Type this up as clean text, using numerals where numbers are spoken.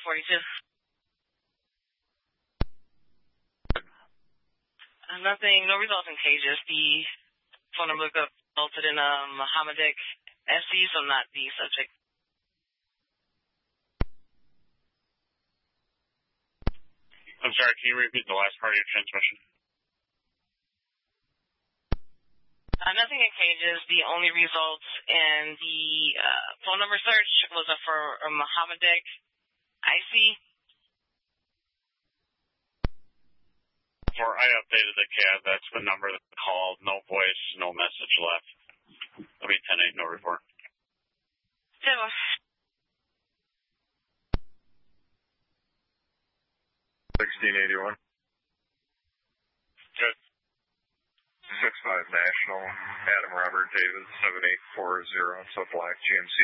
42. Nothing, no results in cages. The phone number resulted in a Mohammedik SC, so not the subject. I'm sorry, can you repeat the last part of your transmission? Nothing in cages. The only results in the phone number search was for a Mohammedik IC. Before I updated the cab, that's the number that called. No voice, no message left. That'll be 10-8, no report. 1681. Good. 65 National, Adam Robert David, 7840, South Black, GMC.